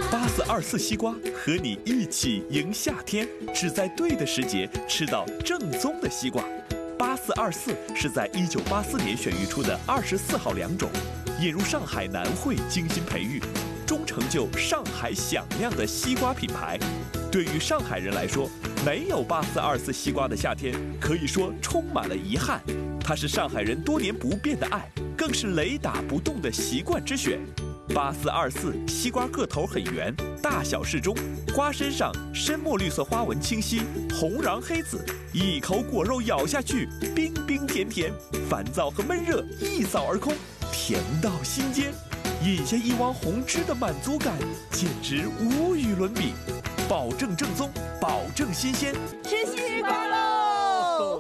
8424西瓜和你一起迎夏天，只在对的时节吃到正宗的西瓜。8424是在1984年选育出的24号良种，引入上海南汇精心培育，终成就上海响亮的西瓜品牌。对于上海人来说，没有8424西瓜的夏天，可以说充满了遗憾。它是上海人多年不变的爱，更是雷打不动的习惯之选。8424西瓜个头很圆，大小适中，瓜身上深墨绿色花纹清晰，红瓤黑紫，一口果肉咬下去，冰冰甜甜，烦躁和闷热一扫而空，甜到心间，饮下一汪红汁的满足感简直无与伦比。保证正宗，保证新鲜， 吃西瓜喽！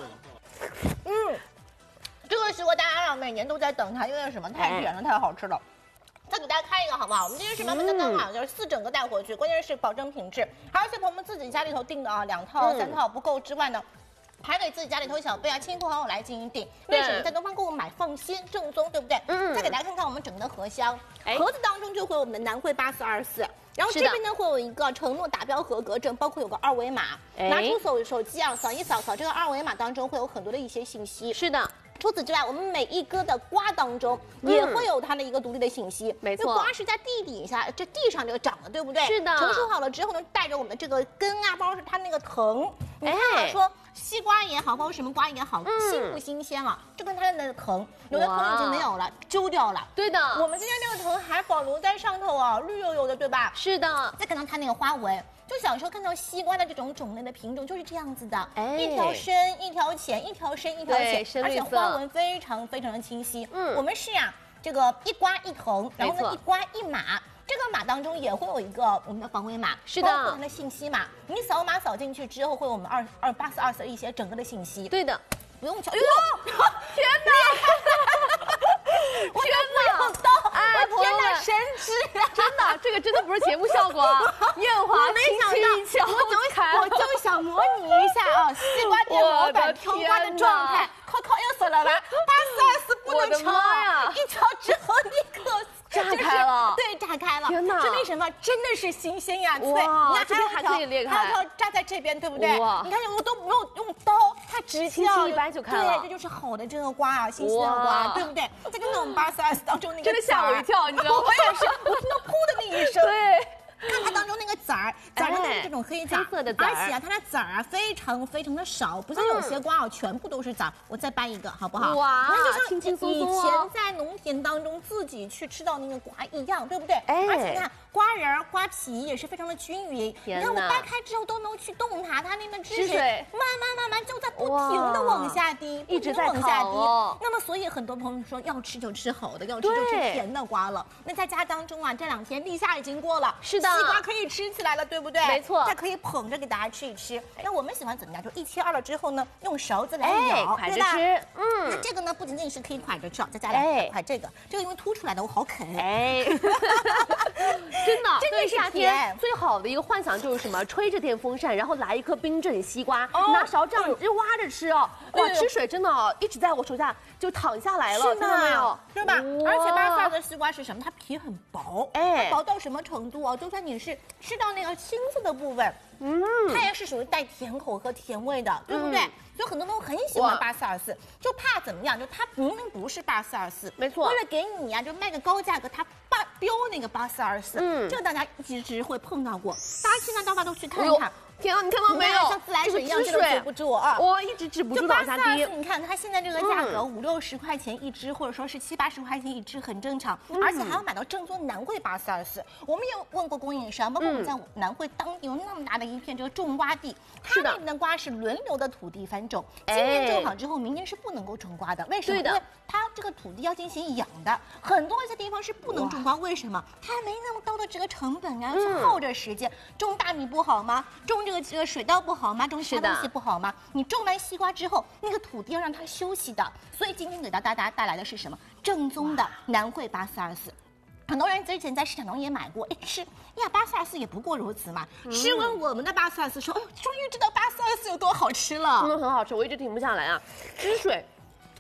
这个西瓜大家每年都在等它，因为什么？太甜了，太好吃了。再给大家开一个好不好？我们今天是满满的刚好，就是4整个带回去，关键是保证品质。而且朋友们自己家里头订的啊，2套、3套不够之外呢，还给自己家里头小辈啊、亲朋好友来进行订。为什么？在东方购物买放心、正宗，对不对？再给大家看看我们整个的盒箱，盒子当中就会有我们的南汇8424。然后这边呢会有一个承诺达标合格证，包括有个2维码，拿出手机啊扫一扫，扫这个2维码当中会有很多的一些信息。是的。除此之外，我们每一个的瓜当中也会有它的一个独立的信息。没错，瓜是在地底下，这地上就长的，对不对？是的。成熟好了之后呢，带着我们的这个根啊，包括是它那个藤，你看说西瓜也好，包括什么瓜也好，新不新鲜啊？就跟它的藤，有的藤已经没有了，揪掉了。对的。我们今天这个藤还保留在上头啊，绿油油的，对吧？是的。再看到它那个花纹。就小时候看到西瓜的这种种类的品种就是这样子的，一条深一条浅，一条深一条浅，而且花纹非常非常的清晰。我们是啊，这个一瓜一藤，然后呢一瓜一码，这个码当中也会有一个我们的防伪码，是的，包括它的信息码。你扫码扫进去之后，会有我们8424的一些整个的信息。对的，不用瞧。哟，天哪！我天哪！我天哪！神知啊！真的，这个真的不是节目效果啊！艳华轻轻一敲，我就想模拟一下啊，西瓜店老板挑瓜的状态。靠，又死了吧？8424不能敲啊！一敲之后立刻炸开了，对，炸开了。天哪！是为什么？真的是新鲜呀！对，你看这边还可以裂开，还有一条扎在这边，对不对？你看我都没有用刀，它直接一掰就开了。对，这就是好的这个瓜啊，新鲜的瓜，对不对？再看到我们8424当中那个，真的吓我一跳，你知道吗？我也是，我听到噗的那一声。对。看它当中那个籽儿都是这种黑色的籽儿，而且啊，它的籽儿啊非常非常的少，不像有些瓜啊全部都是籽儿。我再掰一个，好不好？哇，那就像轻轻松松以前在农田当中自己去吃到那个瓜一样，对不对？而且你看瓜仁儿、瓜皮也是非常的均匀。你看我掰开之后都没有去动它，它那个汁水慢慢就在不停的往下滴，一直在往下滴。那么所以很多朋友说要吃就吃好的，要吃就吃甜的瓜了。那在家当中啊，这2天立夏已经过了，是的。西瓜可以吃起来了，对不对？没错，它可以捧着给大家吃一吃。那我们喜欢怎么样？就1切2了之后呢，用勺子来舀，对吧？那这个呢，不仅仅是可以蒯着吃，再加2块这个因为凸出来的我好啃。真的，对夏天最好的一个幻想就是什么？吹着电风扇，然后来一颗冰镇西瓜，拿勺这样就挖着吃哦。哇，吃水真的一直在我手下就躺下来了，看到没有？对吧？而且8424的西瓜是什么？它皮很薄，薄到什么程度啊？就算你是吃到那个青色的部分，它也是属于带甜口和甜味的，对不对？所以很多人都很喜欢8424，就怕怎么样？就它明明不是8424，没错，为了给你啊，就卖个高价格，它标那个8424，这个大家一直会碰到过，大家现在到都去看一看。天啊，你看到没有？像自来水一样，这个止不住啊！我一直止不住往下滴。你看它现在这个价格50、60块钱一支，或者说是70、80块钱一支，很正常。而且还要买到正宗南汇8424。我们也问过供应商，包括我们在南汇当地有那么大的一片这个种瓜地，它那边的瓜是轮流的土地翻种，今年种好之后，明年是不能够种瓜的。为什么？因为它这个土地要进行养的，很多一些地方是不能种瓜。为什么？它没那么高的这个成本啊，去耗着时间。种大米不好吗？种这个水稻不好吗？种其他东西不好吗？你种完西瓜之后，那个土地要让它休息的。所以今天给大家带来的是什么？正宗的南汇8424。很多人之前在市场中也买过，吃呀8424也不过如此嘛。试问我们的8424说，终于知道8424有多好吃了。真的很好吃，我一直停不下来啊，汁水。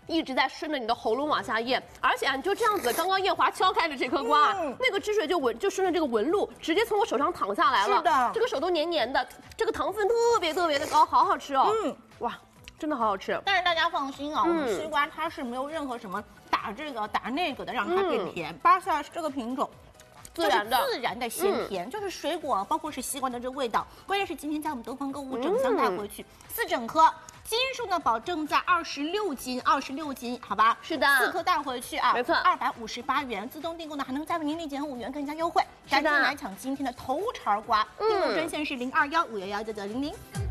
一直在顺着你的喉咙往下咽，而且啊，你就这样子刚刚燕华敲开的这颗瓜，那个汁水就顺着这个纹路直接从我手上淌下来了。 是的， 这个手都黏黏的，这个糖分特别的高，好好吃哦。哇，真的好好吃。 但是大家放心啊，我们西瓜它是没有任何什么打这个打那个的，让它变甜。巴塞尔是这个品种。自然的鲜甜，就是水果，包括是西瓜的这味道。关键是今天在我们东方购物整箱带回去，4整颗，斤数呢保证在26斤，好吧？ 是的 ，4颗带回去啊， 没错 ，258元，自动订购呢还能再为您立减5元，更加优惠。 是的， 赶紧来抢今天的头茬瓜，订购专线是021-511-9900。